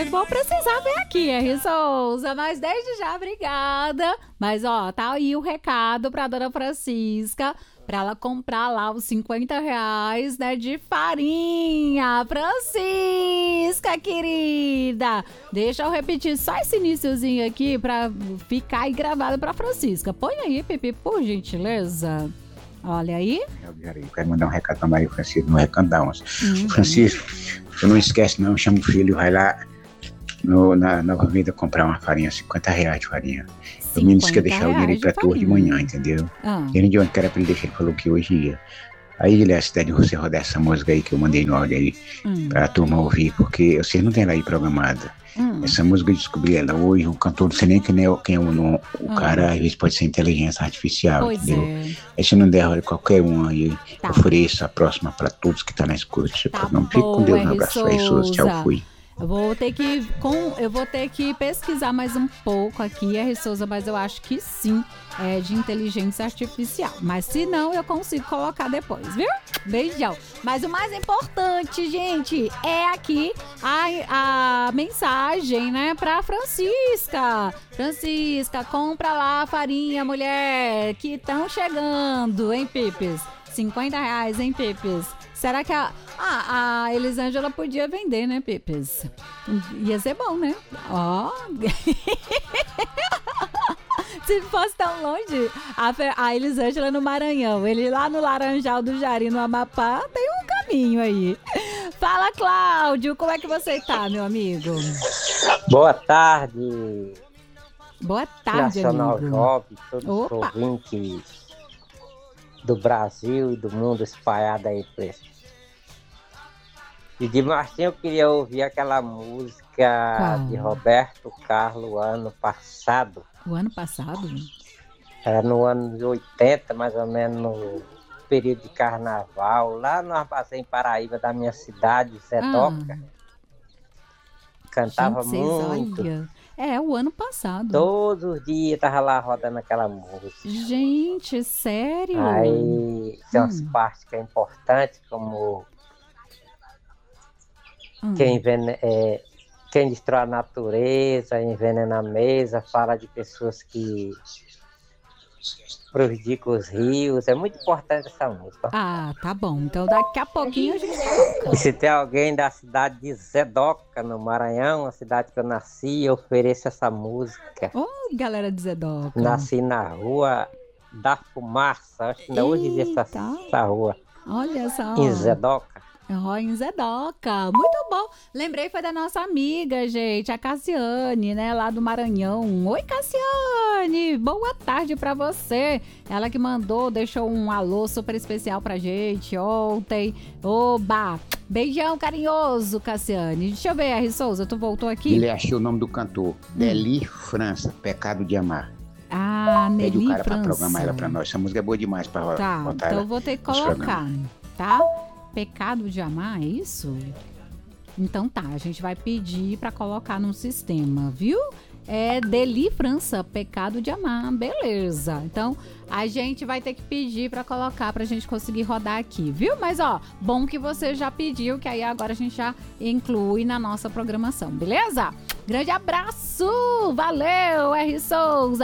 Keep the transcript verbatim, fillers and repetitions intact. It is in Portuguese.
vou precisar vir aqui, R. Souza, mas desde já, obrigada. Mas, ó, tá aí o recado pra dona Francisca, pra ela comprar lá os cinquenta reais, né, de farinha. Francisca, querida, deixa eu repetir só esse iniciozinho aqui pra ficar aí gravado pra Francisca. Põe aí, Pipi, por gentileza. Olha aí. Eu quero mandar um recado pra Maria Francisca, no recado da onça. Uhum. Francisco, você não esquece não, chama o filho, vai lá no, na Nova Vida comprar uma farinha, cinquenta reais de farinha. O menino disse que ia deixar o dinheiro aí pra tu de manhã, entendeu? Ah. Ele de onde que era pra ele deixar, ele falou que hoje ia. Aí ele é a cidade de você rodar essa música aí que eu mandei no áudio aí, hum. pra turma ouvir, porque vocês não tem ela aí programada. Hum. Essa música eu descobri ela hoje, o cantor não sei nem quem é, quem é o, o hum. cara, às vezes pode ser inteligência artificial, pois entendeu? É. Aí se não der, olha, qualquer um aí, tá. Ofereça a próxima pra todos que tá na escuta. Tá não fique com Deus, um abraço aí, Souza, tchau, fui. Eu vou ter que com, eu vou ter que pesquisar mais um pouco aqui, R. Souza, mas eu acho que sim, é de inteligência artificial. Mas se não, eu consigo colocar depois, viu? Beijão. Mas o mais importante, gente, é aqui a, a mensagem, né, pra Francisca. Francisca, compra lá a farinha, mulher, que estão chegando, hein, Pipes? cinquenta reais, hein, Pipes? Será que a, a, a Elisângela podia vender, né, Pipes? Ia ser bom, né? Ó. Se fosse tão longe, a, a Elisângela no Maranhão, ele lá no Laranjal do Jari, no Amapá, tem um caminho aí. Fala, Cláudio, como é que você tá, meu amigo? Boa tarde. Boa tarde, Nacional amigo. Jovem, todos os ouvintes do Brasil e do mundo espalhado aí por esse. E de Martim eu queria ouvir aquela música Qual? de Roberto Carlos ano passado. O ano passado? Era no ano de oitenta, mais ou menos no período de carnaval, lá no Armazém Paraíba da minha cidade, Zedoca. Ah. Cantava Gente, muito. Olha. É, o ano passado. Todos os dias tava lá rodando aquela música. Gente, sério? Aí tem umas hum. partes que é importante, como hum. quem, envene... é, quem destrói a natureza, envenena a mesa, fala de pessoas que prejudicam os rios. É muito importante essa música. Ah, tá bom. Então daqui a pouquinho a gente toca. E se tem alguém da cidade de Zedoca, no Maranhão, a cidade que eu nasci, eu ofereço essa música. Ô, oh, galera de Zedoca. Nasci na Rua da Fumaça, acho que ainda hoje existe essa, essa rua. Olha só. Em Zedoca. Oh, em Zedoca, muito bom. Lembrei, foi da nossa amiga, gente, a Cassiane, né, lá do Maranhão. Oi, Cassiane, boa tarde pra você. Ela que mandou, deixou um alô super especial pra gente ontem. Oba, beijão carinhoso, Cassiane. Deixa eu ver, R. Souza, tu voltou aqui? Ele achou o nome do cantor, hum. Deli França, Pecado de Amar. Ah, Nelly França. Pede o cara França. Pra programar ela pra nós, essa música é boa demais pra tá, botar então ela. Eu vou ter que colocar, tá? Pecado de amar, é isso? Então tá, a gente vai pedir pra colocar no sistema, viu? É Deli França, Pecado de Amar, beleza. Então a gente vai ter que pedir pra colocar pra gente conseguir rodar aqui, viu? Mas ó, bom que você já pediu, que aí agora a gente já inclui na nossa programação, beleza? Grande abraço, valeu, R. Souza.